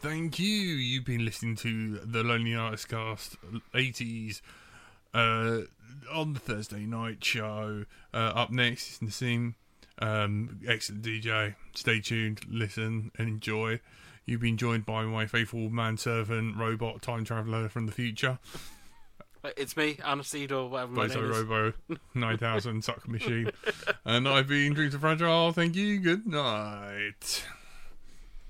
Thank you. You've been listening to the Lonely Artist Cast 80s on the Thursday night show. Up next is Nassim. Excellent DJ. Stay tuned, listen, and enjoy. You've been joined by my faithful manservant, robot, time traveller from the future. It's me, Aniseed, or whatever my name is. Robo 9000 Suck Machine. And I've been Dreams of Fragile. Thank you. Good night.